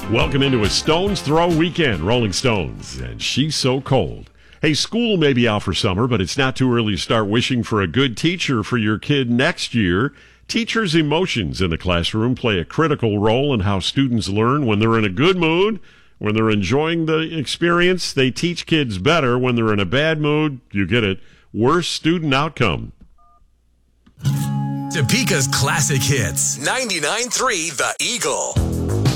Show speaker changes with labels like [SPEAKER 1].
[SPEAKER 1] Welcome into a Stones Throw weekend, Rolling Stones, and She's So Cold. Hey, school may be out for summer, but it's not too early to start wishing for a good teacher for your kid next year. Teachers' emotions in the classroom play a critical role in how students learn. When they're in a good mood, when they're enjoying the experience, they teach kids better. When they're in a bad mood, you get it, worse student outcome.
[SPEAKER 2] Topeka's classic hits. 99.3 The Eagle.